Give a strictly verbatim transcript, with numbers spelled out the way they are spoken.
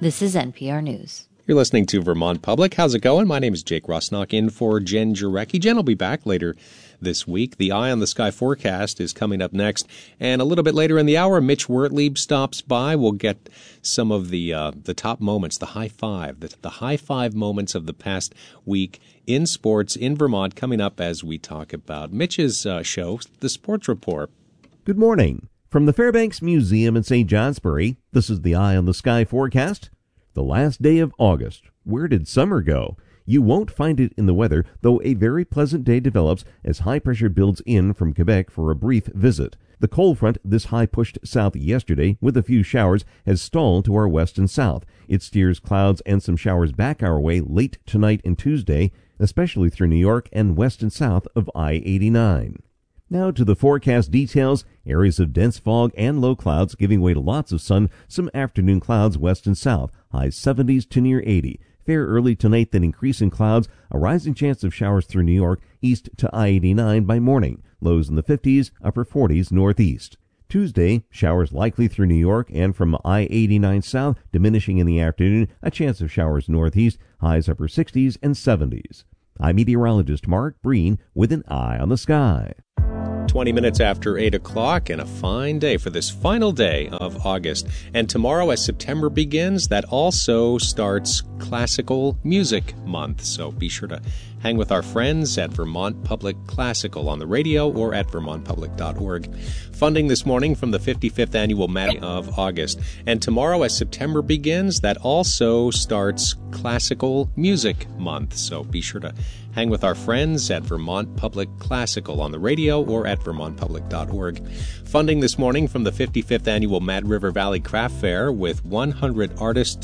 This is N P R News. You're listening to Vermont Public. How's it going? My name is Jake Rosnock in for Jen Jarecki. Jen will be back later this week. The Eye on the Sky forecast is coming up next. And a little bit later in the hour, Mitch Wertlieb stops by. We'll get some of the uh, the top moments, the high five, the, the high five moments of the past week in sports in Vermont coming up as we talk about Mitch's uh, show, The Sports Report. Good morning. From the Fairbanks Museum in Saint Johnsbury, this is the Eye on the Sky forecast. The last day of August. Where did summer go? You won't find it in the weather, though a very pleasant day develops as high pressure builds in from Quebec for a brief visit. The cold front, this high pushed south yesterday with a few showers, has stalled to our west and south. It steers clouds and some showers back our way late tonight and Tuesday, especially through New York and west and south of I eighty-nine. Now to the forecast details. Areas of dense fog and low clouds giving way to lots of sun, some afternoon clouds west and south, highs seventies to near eighty. Fair early tonight, then increase in clouds, a rising chance of showers through New York, east to I eighty-nine by morning, lows in the fifties, upper forties northeast. Tuesday, showers likely through New York and from I eighty-nine south, diminishing in the afternoon, a chance of showers northeast, highs upper sixties and seventies. I'm meteorologist Mark Breen with an Eye on the Sky. twenty minutes after eight o'clock, and a fine day for this final day of August. And tomorrow, as September begins, that also starts Classical Music Month. So be sure to hang with our friends at Vermont Public Classical on the radio or at vermont public dot org. Funding this morning from the fifty-fifth Annual Mat of August. And tomorrow, as September begins, that also starts Classical Music Month. So be sure to hang with our friends at Vermont Public Classical on the radio or at vermont public dot org. Funding this morning from the fifty-fifth Annual Mad River Valley Craft Fair with one hundred artists